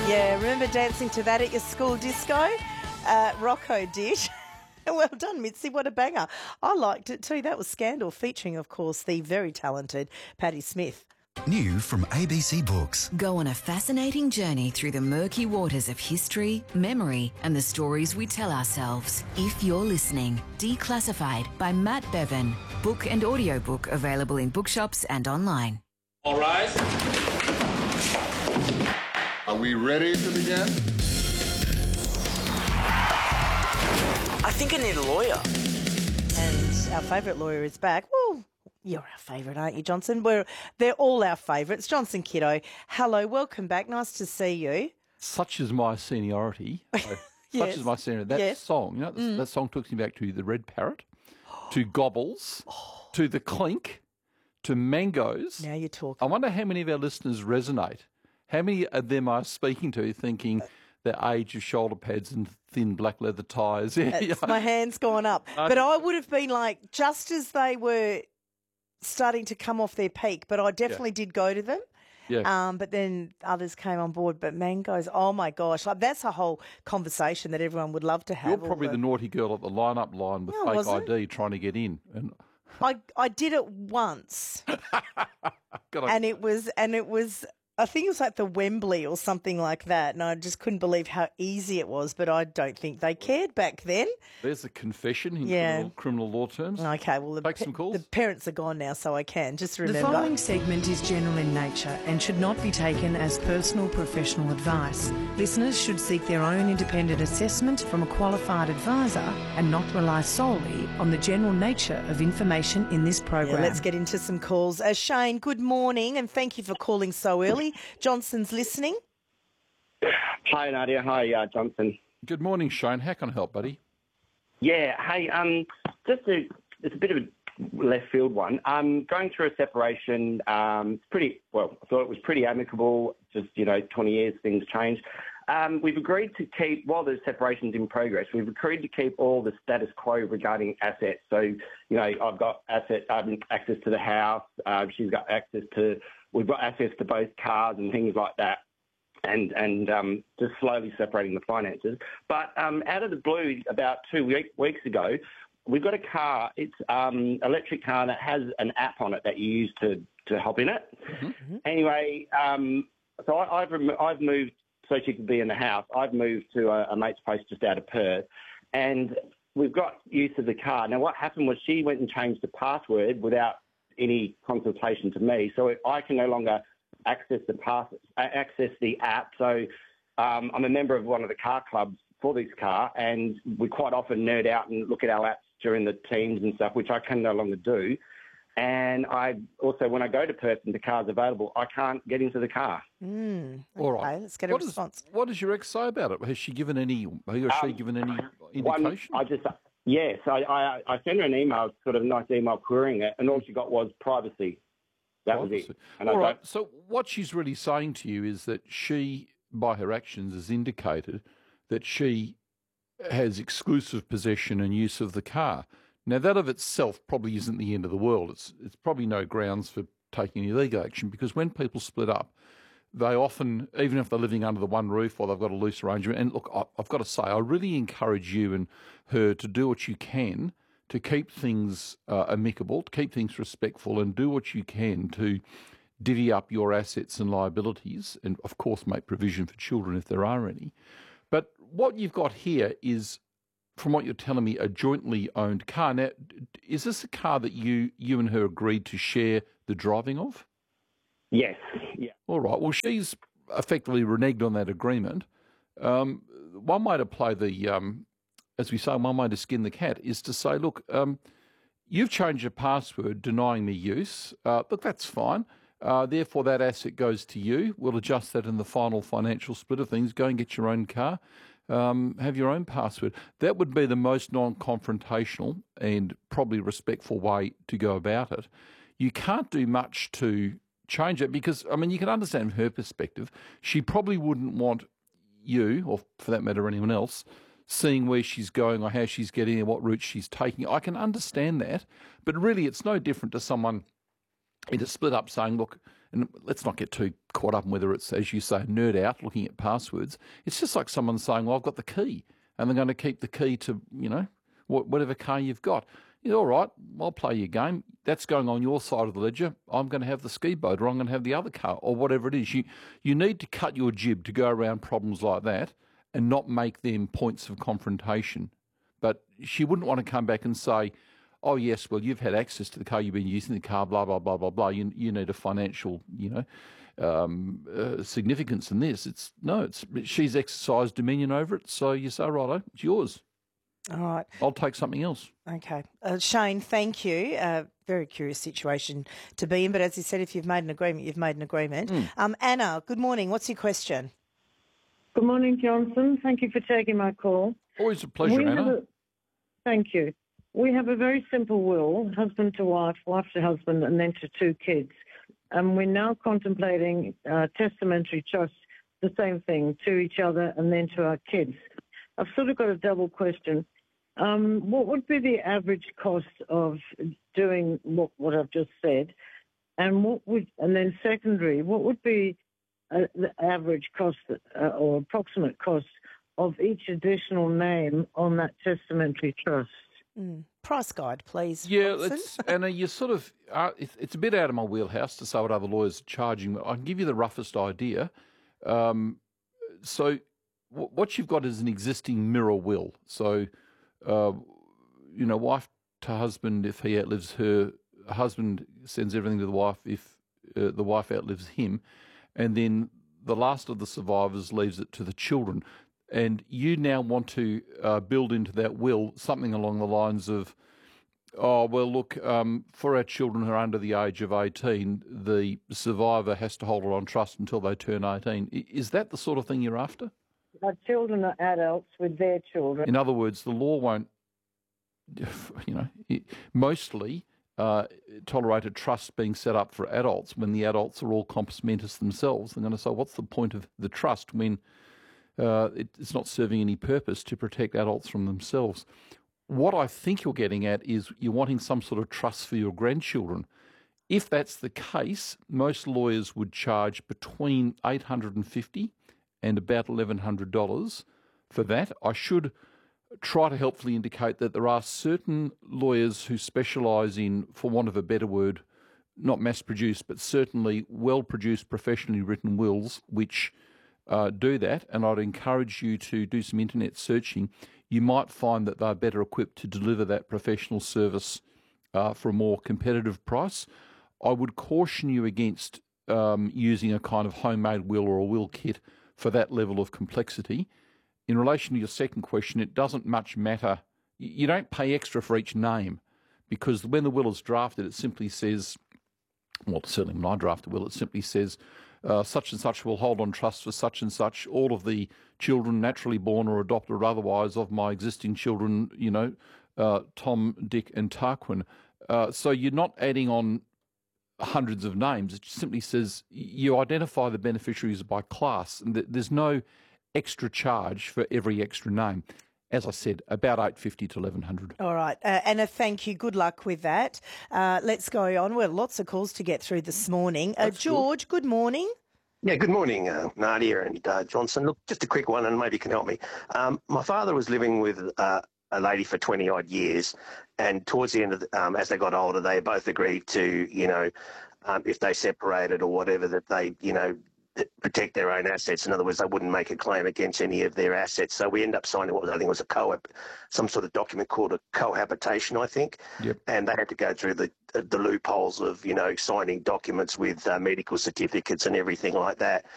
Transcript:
Yeah, remember dancing to that at your school disco? Rocco did. Well done, Mitzi. What a banger. I liked it too. That was Scandal, featuring, of course, the very talented Patti Smith. New from ABC Books. Go on a fascinating journey through the murky waters of history, memory, and the stories we tell ourselves. If you're listening, Declassified by Matt Bevan. Book and audiobook available in bookshops and online. All rise. Are we ready to begin? I think I need a lawyer. And our favourite lawyer is back. Well, you're our favourite, aren't you, Johnson? They're all our favourites. Johnson Kiddo, hello, welcome back. Nice to see you. Such is my seniority. Yes. Such is my seniority. That Yes. song, that song took me back to the Red Parrot, to Gobbles, to the Clink, to Mangoes. Now you're talking. I wonder how many of our listeners resonate. How many of them are speaking to thinking the age of shoulder pads and thin black leather ties? My hand's gone up. But I would have been like, just as they were starting to come off their peak, but I definitely did go to them. Yeah. But then others came on board. But Mangoes, oh my gosh, like that's a whole conversation that everyone would love to have. You're probably the naughty girl at the line-up line with No, I fake wasn't. ID trying to get in. And I did it once, God, and it was I think it was like the Wembley or something like that, and I just couldn't believe how easy it was. But I don't think they cared back then. there's the confession in Yeah. criminal law terms. Okay, well Take some calls. the parents are gone now, so I can just The remember. following segment is general in nature and should not be taken as personal professional advice. Listeners should seek their own independent assessment from a qualified advisor and not rely solely on the general nature of information in this Yeah, program. let's get into some calls. Shane, good morning, and thank you for calling so early. Johnson's listening. Hi, Nadia. Hi, Johnson. Good morning, Shane. How can I help, buddy? Yeah, hey, it's a bit of a left field one. Going through a separation, it's pretty, well, I thought it was pretty amicable, just, 20 years, things change. We've agreed to keep, while the separation's in progress, we've agreed to keep all the status quo regarding assets. So, I've got access to the house, she's got we've got access to both cars and things like that. And just slowly separating the finances. But out of the blue, about 2 weeks ago, we've got a car. It's electric car that has an app on it that you use to hop in it. Mm-hmm. Anyway, so I've moved so she could be in the house. I've moved to a mate's place just out of Perth, and we've got use of the car. Now, what happened was she went and changed the password without any consultation to me, so I can no longer access the app. So I'm a member of one of the car clubs for this car, and we quite often nerd out and look at our apps during the teams and stuff, which I can no longer do. And I also, when I go to Perth and the car's available, I can't get into the car. All right. Let's get a response. What does your ex say about it? Has she given any indication? Yes, I sent her an email, sort of a nice email querying it, and all she got was privacy. That was it. And All right. So what she's really saying to you is that she, by her actions, has indicated that she has exclusive possession and use of the car. Now, that of itself probably isn't the end of the world. It's probably no grounds for taking any legal action, because when people split up, they often, even if they're living under the one roof or they've got a loose arrangement, and look, I've got to say, I really encourage you and her to do what you can to keep things amicable, to keep things respectful, and do what you can to divvy up your assets and liabilities, and of course make provision for children if there are any. But what you've got here is, from what you're telling me, a jointly owned car. Now, is this a car that you and her agreed to share the driving of? Yes. Yeah. All right. Well, she's effectively reneged on that agreement. One way to play the, as we say, one way to skin the cat is to say, look, you've changed your password denying me use. Look, that's fine. Therefore, that asset goes to you. We'll adjust that in the final financial split of things. Go and get your own car. Have your own password. That would be the most non-confrontational and probably respectful way to go about it. You can't do much to change it because, I mean, you can understand from her perspective, she probably wouldn't want you, or for that matter anyone else, seeing where she's going or how she's getting and what route she's taking. I can understand that, but really it's no different to someone in a split up saying, look, and let's not get too caught up in whether it's, as you say, nerd out looking at passwords. It's just like someone saying, well, I've got the key, and they're going to keep the key to, whatever car you've got. All right, I'll play your game. That's going on your side of the ledger. I'm going to have the ski boat, or I'm going to have the other car, or whatever it is. You need to cut your jib to go around problems like that and not make them points of confrontation. But she wouldn't want to come back and say, oh, yes, well, you've had access to the car, you've been using the car, blah, blah, blah, blah, blah. You need a financial, significance in this. She's exercised dominion over it, so you say, righto, it's yours. All right. I'll take something else. Okay. Shane, thank you. Very curious situation to be in, but as you said, if you've made an agreement, you've made an agreement. Anna, good morning. What's your question? Good morning, Johnson. Thank you for taking my call. Always a pleasure, Anna. Thank you. We have a very simple will, husband to wife, wife to husband, and then to 2 kids. And we're now contemplating testamentary trust, the same thing, to each other and then to our kids. I've sort of got a double question. What would be the average cost of doing what I've just said? And then secondary, what would be the average cost or approximate cost of each additional name on that testamentary trust? Price guide, please. Yeah, Anna, you sort of it's a bit out of my wheelhouse to say what other lawyers are charging. I can give you the roughest idea. So what you've got is an existing mirror will. So, wife to husband, if he outlives her, husband sends everything to the wife if the wife outlives him, and then the last of the survivors leaves it to the children. And you now want to build into that will something along the lines of, for our children who are under the age of 18, the survivor has to hold it on trust until they turn 18. Is that the sort of thing you're after? Our children are adults with their children. In other words, the law won't, mostly tolerate a trust being set up for adults when the adults are all compos mentis themselves. They're going to say, what's the point of the trust when it's not serving any purpose to protect adults from themselves? What I think you're getting at is you're wanting some sort of trust for your grandchildren. If that's the case, most lawyers would charge between $850 and about $1,100 for that. I should try to helpfully indicate that there are certain lawyers who specialise in, for want of a better word, not mass-produced, but certainly well-produced, professionally written wills, which do that, and I'd encourage you to do some internet searching. You might find that they're better equipped to deliver that professional service for a more competitive price. I would caution you against using a kind of homemade will or a will kit for that level of complexity. In relation to your second question, it doesn't much matter. You don't pay extra for each name, because when the will is drafted, it simply says, well, certainly when I draft a will, it simply says, such and such will hold on trust for such and such, all of the children naturally born or adopted or otherwise of my existing children, Tom, Dick and Tarquin. So you're not adding on hundreds of names. It simply says you identify the beneficiaries by class, and there's no extra charge for every extra name. As I said, about $850 to $1,100. All right. Anna, thank you. Good luck with that. Let's go on. Well, lots of calls to get through this morning. George, good morning. Yeah, good morning, Nadia and Johnson. Look, just a quick one, and maybe you can help me. My father was living with a lady for 20-odd years, and towards the end of as they got older, they both agreed to, if they separated or whatever, that they, protect their own assets. In other words, they wouldn't make a claim against any of their assets. So we end up signing what I think was some sort of document called a cohabitation, I think. Yep. And they had to go through the loopholes of, signing documents with medical certificates and everything like that.